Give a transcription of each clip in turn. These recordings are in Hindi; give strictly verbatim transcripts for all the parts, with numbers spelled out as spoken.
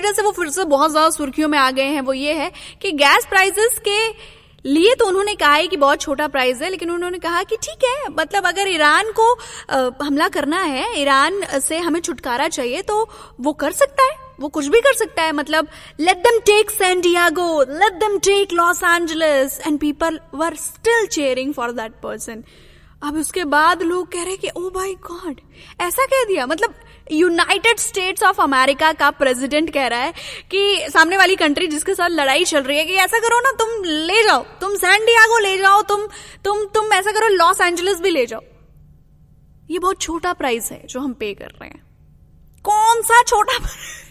वजह से वो फिर से बहुत ज्यादा सुर्खियों में आ गए हैं वो ये है कि गैस प्राइसेस के लिए तो उन्होंने कहा है कि बहुत छोटा प्राइस है, लेकिन उन्होंने कहा कि ठीक है, मतलब अगर ईरान को आ, हमला करना है, ईरान से हमें छुटकारा चाहिए तो वो कर सकता है, वो कुछ भी कर सकता है. मतलब let them take San Diego, let them take Los Angeles, and people were still cheering for that person. अब उसके बाद लोग कह रहे हैं कि ओ माय गॉड, ऐसा कह दिया. मतलब यूनाइटेड स्टेट्स ऑफ अमेरिका का प्रेसिडेंट कह रहा है कि सामने वाली कंट्री जिसके साथ लड़ाई चल रही है कि ऐसा करो ना, तुम ले जाओ, तुम सैन डिएगो ले जाओ, तुम तुम तुम ऐसा करो, लॉस एंजलिस भी ले जाओ. ये बहुत छोटा प्राइस है जो हम पे कर रहे हैं. कौन सा छोटा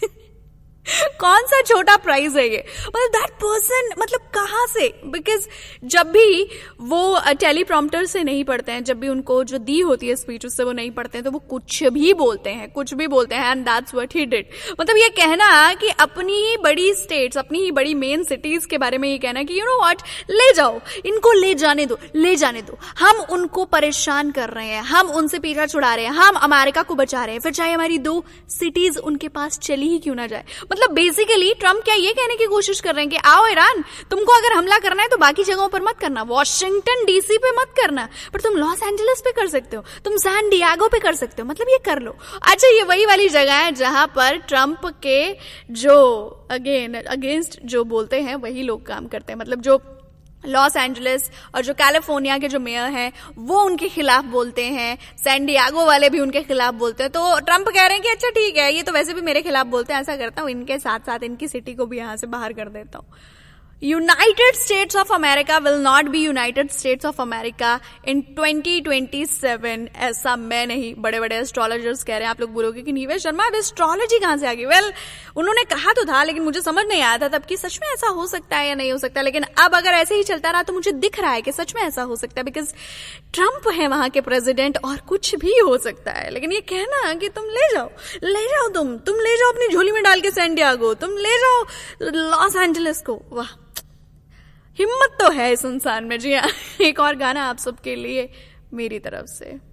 कौन सा छोटा प्राइस है ये? मतलब दैट पर्सन, मतलब कहां से? बिकॉज जब भी वो टेलीप्रॉम्प्टर से नहीं पढ़ते हैं, जब भी उनको जो दी होती है स्पीच उससे वो नहीं पढ़ते हैं, तो वो कुछ भी बोलते हैं, कुछ भी बोलते हैं. And that's what he did. मतलब ये कहना कि अपनी ही बड़ी स्टेट्स, अपनी ही बड़ी मेन सिटीज के बारे में ये कहना कि यू नो व्हाट, ले जाओ, इनको ले जाने दो, ले जाने दो, हम उनको परेशान कर रहे हैं, हम उनसे पीछा छुड़ा रहे हैं, हम अमेरिका को बचा रहे हैं, फिर चाहे हमारी दो सिटीज उनके पास चली ही क्यों ना जाए. मतलब बेसिकली ट्रम्प क्या ये कहने की कोशिश कर रहे हैं कि आओ ईरान, तुमको अगर हमला करना है तो बाकी जगहों पर मत करना, वॉशिंगटन डीसी पे मत करना, पर तुम लॉस एंजलिस पे कर सकते हो, तुम सैन डिएगो पे कर सकते हो, मतलब ये कर लो. अच्छा, ये वही वाली जगह है जहां पर ट्रम्प के जो अगेन अगेंस्ट जो बोलते हैं वही लोग काम करते हैं. मतलब जो लॉस एंजलिस और जो कैलिफोर्निया के जो मेयर हैं वो उनके खिलाफ बोलते हैं, सैन डिएगो वाले भी उनके खिलाफ बोलते हैं. तो ट्रम्प कह रहे हैं कि अच्छा ठीक है, ये तो वैसे भी मेरे खिलाफ बोलते हैं, ऐसा करता हूं इनके साथ साथ इनकी सिटी को भी यहां से बाहर कर देता हूं. United states of America will not be united states of America in twenty twenty seven. ऐसा मैं नहीं, बड़े बड़े एस्ट्रोलॉजर्स कह रहे हैं. आप लोग बोलोगे कि नीरज शर्मा अब एस्ट्रोलॉजी कहां से आ गई? वेल, उन्होंने कहा तो था, लेकिन मुझे समझ नहीं आया था तब कि सच में ऐसा हो सकता है या नहीं हो सकता. लेकिन अब अगर ऐसे ही चलता रहा तो मुझे दिख रहा है कि सच में ऐसा हो सकता है, बिकॉज ट्रम्प है वहां के प्रेसिडेंट और कुछ भी हो सकता है. लेकिन ये कहना कि तुम ले जाओ, ले जाओ, तुम तुम ले जाओ अपनी झोली में डाल के सैन डिएगो, तुम ले जाओ लॉस एंजलिस को, वाह, हिम्मत तो है इस इंसान में. जी हाँ, एक और गाना आप सबके लिए मेरी तरफ से.